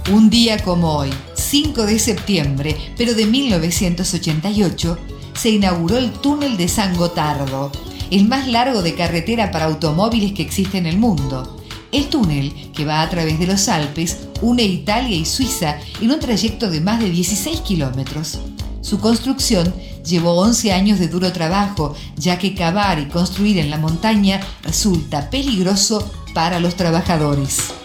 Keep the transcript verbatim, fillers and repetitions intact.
Un día como hoy, cinco de septiembre, pero de mil novecientos ochenta y ocho, se inauguró el túnel de San Gotardo, el más largo de carretera para automóviles que existe en el mundo. El túnel, que va a través de los Alpes, une Italia y Suiza en un trayecto de más de dieciséis kilómetros. Su construcción llevó once años de duro trabajo, ya que cavar y construir en la montaña resulta peligroso para los trabajadores.